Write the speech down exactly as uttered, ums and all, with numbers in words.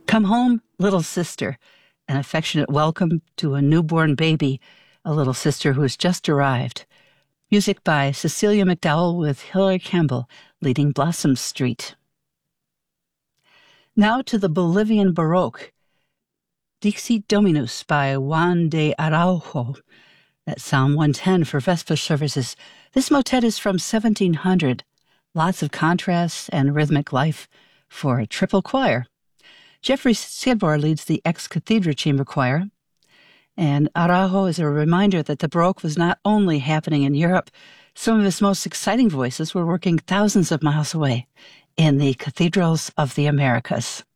Come home, little sister, an affectionate welcome to a newborn baby, a little sister who has just arrived. Music by Cecilia McDowell with Hilary Campbell leading Blossom Street. Now to the Bolivian Baroque. Dixit Dominus by Juan de Araujo. That's Psalm one ten for Vesper services. This motet is from seventeen hundred. Lots of contrasts and rhythmic life for a triple choir. Jeffrey Skidmore leads the ex-cathedra chamber choir. And Araujo is a reminder that the Baroque was not only happening in Europe. Some of his most exciting voices were working thousands of miles away in the cathedrals of the Americas.